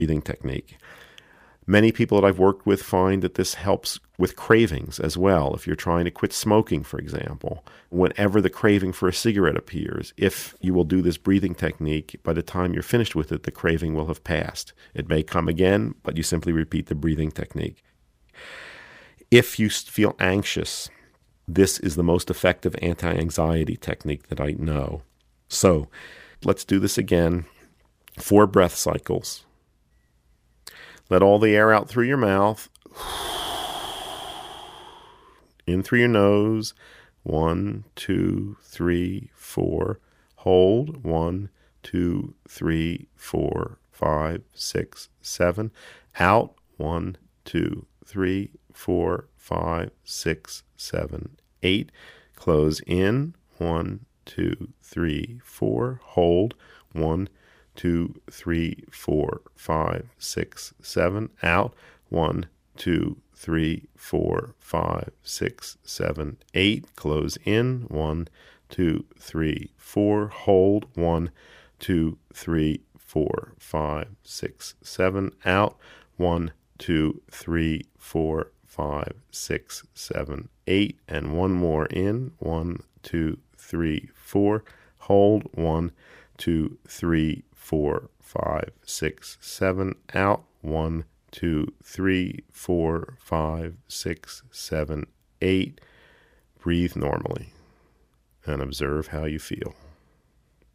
breathing technique. Many people that I've worked with find that this helps with cravings as well. If you're trying to quit smoking, for example, whenever the craving for a cigarette appears, if you will do this breathing technique, by the time you're finished with it, the craving will have passed. It may come again, but you simply repeat the breathing technique. If you feel anxious, this is the most effective anti-anxiety technique that I know. So let's do this again. 4 breath cycles. Let all the air out through your mouth. In through your nose. 1, 2, 3, 4. Hold. 1, 2, 3, 4, 5, 6, 7. Out. 1, 2, 3, 4, 5, 6, 7, 8. Close in. 1, 2, 3, 4. Hold. 1, 2, 3, 4, 5, 6, 7. Out. 1, 2, 3, 4, 5, 6, 7, 8. Close in. 1, 2, 3, 4. Hold. 1, 2, 3, 4, 5, 6, 7. Out. 1, 2, 3, 4, 5, 6, 7, 8. And one more in. 1, 2, 3, 4. Hold. 1, 2, 3, 4, 5, 6, 7. Out. 1, 2, 3, 4, 5, 6, 7, 8. Breathe normally and observe how you feel.